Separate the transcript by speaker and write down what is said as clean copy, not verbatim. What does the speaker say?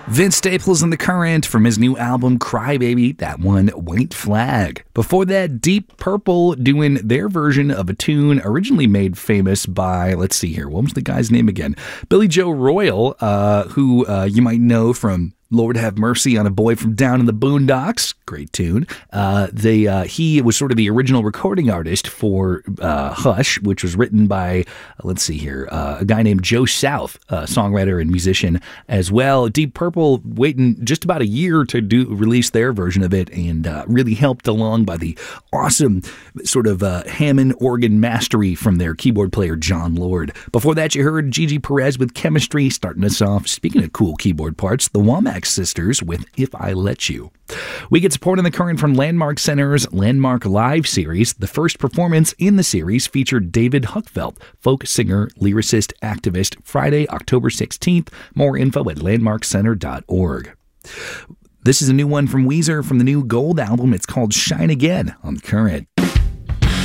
Speaker 1: Vince Staples in The Current from his new album Crybaby, that one, White Flag. Before that, Deep Purple doing their version of a tune originally made famous by, let's see here, what was the guy's name again? Billy Joe Royal, who you might know from Lord Have Mercy on a Boy from Down in the Boondocks. Great tune. He was sort of the original recording artist for Hush, which was written by, let's see here, a guy named Joe South, a songwriter and musician as well. Deep Purple waiting just about a year to release their version of it, and really helped along by the awesome sort of Hammond organ mastery from their keyboard player John Lord. Before that, you heard Gigi Perez with Chemistry starting us off. Speaking of cool keyboard parts, the Womack Sisters with If I Let You. We get support in The Current from Landmark Center's Landmark Live series. The first performance in the series featured David Huckfeld, folk singer, lyricist, activist, Friday, October 16th. More info at landmarkcenter.org. This is a new one from Weezer from the new Gold album. It's called Shine Again on The Current.